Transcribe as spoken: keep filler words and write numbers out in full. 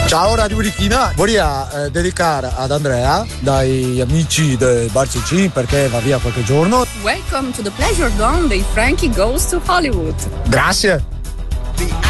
Ciao Radio Birichina, vorrei eh, dedicare ad Andrea dai amici del Bar Cicin perché va via qualche giorno. Welcome to the Pleasure Dome dei Frankie Goes to Hollywood. Grazie.